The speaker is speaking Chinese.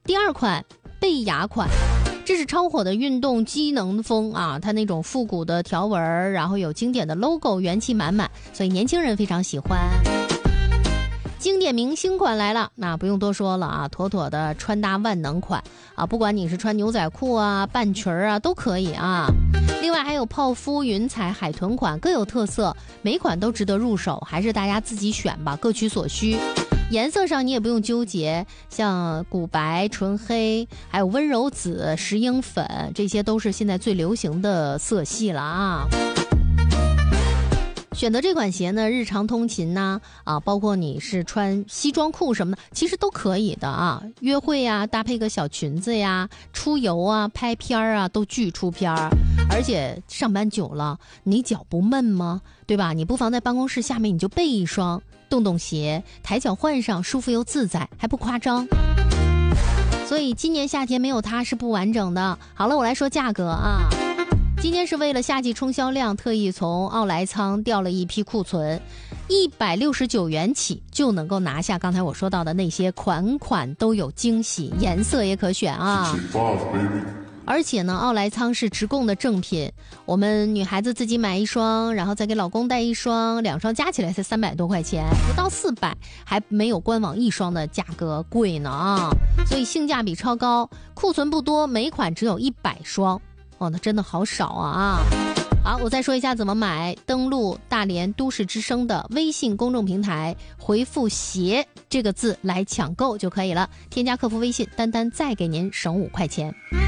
第二款贝雅款，这是超火的运动机能风啊，它那种复古的条纹，然后有经典的 logo， 元气满满，所以年轻人非常喜欢。经典明星款来了，那不用多说了啊，妥妥的穿搭万能款啊，不管你是穿牛仔裤啊、半裙啊都可以啊。另外还有泡芙、云彩、海豚款，各有特色，每款都值得入手，还是大家自己选吧，各取所需。颜色上你也不用纠结，像古白、纯黑，还有温柔紫、石英粉，这些都是现在最流行的色系了啊。选择这款鞋呢，日常通勤呐，包括你是穿西装裤什么的，其实都可以的啊。约会呀，搭配个小裙子呀，出游啊，拍片啊，都巨出片儿。而且上班久了，你脚不闷吗？对吧？你不妨在办公室下面你就备一双洞洞鞋，抬脚换上，舒服又自在，还不夸张。所以今年夏天没有它是不完整的。好了，我来说价格啊。今天是为了夏季冲销量，特意从奥莱仓调了一批库存，169元起就能够拿下刚才我说到的那些款款都有惊喜，颜色也可选啊。而且呢，奥莱仓是直供的正品，我们女孩子自己买一双，然后再给老公带一双，2双加起来才300多块钱，不到400，还没有官网1双的价格贵呢啊！所以性价比超高，库存不多，每款只有100双。哦，那真的好少啊！好，我再说一下怎么买。登录大连都市之声的微信公众平台，回复鞋这个字来抢购就可以了。添加客服微信，丹丹再给您省5块钱。